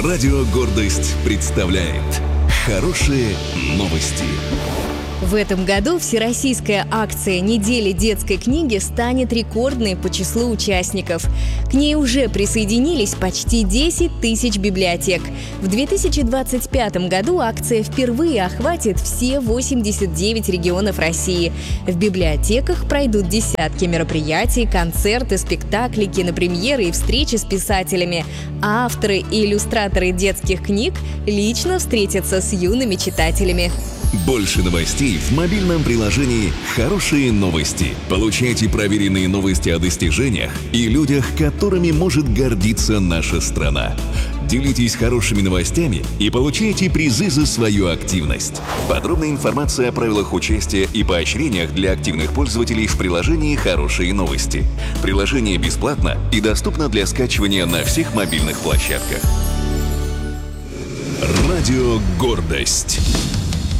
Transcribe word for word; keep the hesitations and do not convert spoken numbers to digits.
Радио «Гордость» представляет хорошие новости. В этом году всероссийская акция недели детской книги станет рекордной по числу участников. К ней уже присоединились почти десять тысяч библиотек. В две тысячи двадцать пятом году акция впервые охватит все восемьдесят девять регионов России. В библиотеках пройдут десятки мероприятий, концерты, спектакли, кинопремьеры и встречи с писателями. А авторы и иллюстраторы детских книг лично встретятся с юными читателями. Больше новостей в мобильном приложении «Хорошие новости». Получайте проверенные новости о достижениях и людях, которыми может гордиться наша страна. Делитесь хорошими новостями и получайте призы за свою активность. Подробная информация о правилах участия и поощрениях для активных пользователей в приложении «Хорошие новости». Приложение бесплатно и доступно для скачивания на всех мобильных площадках. Радио «Гордость».